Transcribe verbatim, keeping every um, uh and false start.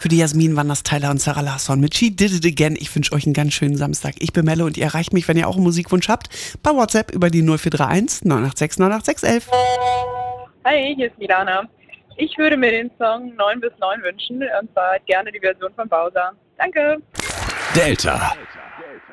Für die Jasmin waren das Tyler und Sarah Larsson mit She Did It Again. Ich wünsche euch einen ganz schönen Samstag. Ich bin Melle und ihr erreicht mich, wenn ihr auch einen Musikwunsch habt, bei WhatsApp über die null vier drei eins neun acht sechs neun acht sechs eins eins. Hi, hier ist Milana. Ich würde mir den Song neun bis neun wünschen, und zwar gerne die Version von Bowser. Danke. Delta.